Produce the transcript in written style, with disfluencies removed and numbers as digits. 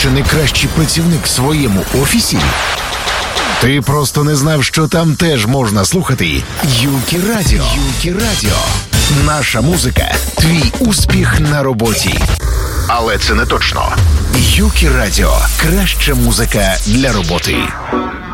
що не кращий працівник в своєму офісі? Ти просто не знав, що там теж можна слухати Юкі Радіо. Юкі Радіо. Наша музика – твій успіх на роботі. Але це не точно. Юкі Радіо – краща музика для роботи.